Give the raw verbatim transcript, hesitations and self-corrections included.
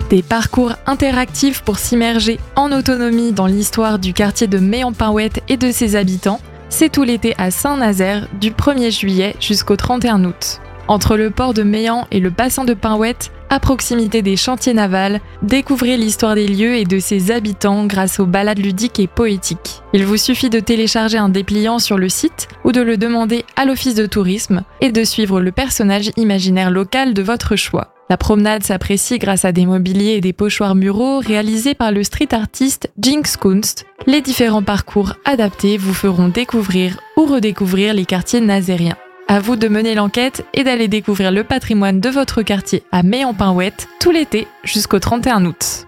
Des parcours interactifs pour s'immerger en autonomie dans l'histoire du quartier de Mey-en-Pingouët et de ses habitants, c'est tout l'été à Saint-Nazaire, du premier juillet jusqu'au trente et un août. Entre le port de Meilhan et le bassin de Pingouët, à proximité des chantiers navals, découvrez l'histoire des lieux et de ses habitants grâce aux balades ludiques et poétiques. Il vous suffit de télécharger un dépliant sur le site ou de le demander à l'office de tourisme et de suivre le personnage imaginaire local de votre choix. La promenade s'apprécie grâce à des mobiliers et des pochoirs muraux réalisés par le street artiste Jinx Kunst. Les différents parcours adaptés vous feront découvrir ou redécouvrir les quartiers nazériens. À vous de mener l'enquête et d'aller découvrir le patrimoine de votre quartier à Mey-en-Pingouët tout l'été jusqu'au trente et un août.